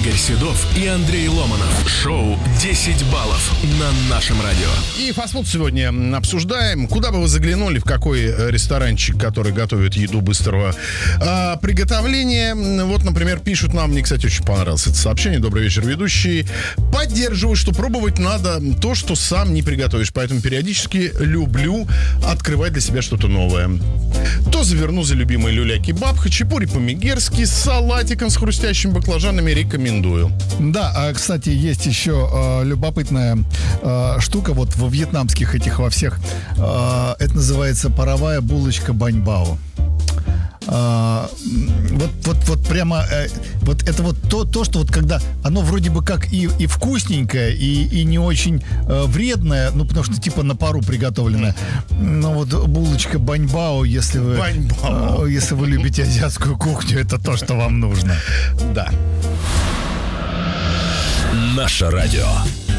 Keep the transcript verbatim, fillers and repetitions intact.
Игорь Седов и Андрей Ломанов. Шоу десять баллов на нашем радио. И фастфуд сегодня обсуждаем. Куда бы вы заглянули, в какой ресторанчик, который готовит еду быстрого а, приготовления. Вот, например, пишут нам, мне, кстати, очень понравилось это сообщение. Добрый вечер, ведущие. Поддерживаю, что пробовать надо то, что сам не приготовишь. Поэтому периодически люблю открывать для себя что-то новое. То заверну за любимый люля-кебаб, хачапури по-мегерски с салатиком с хрустящими баклажанами рекомендую. Да, а, кстати, есть еще э, любопытная э, штука вот во вьетнамских этих во всех. Э, это называется паровая булочка баньбао. Uh, вот, вот, вот прямо э, вот это вот то, то, что вот когда оно вроде бы как и, и вкусненькое, и, и не очень э, вредное, ну потому что типа на пару приготовленное. Но вот булочка баньбао, если вы, баньбао. Э, если вы любите азиатскую кухню, это то, что вам нужно. Да. Наше радио.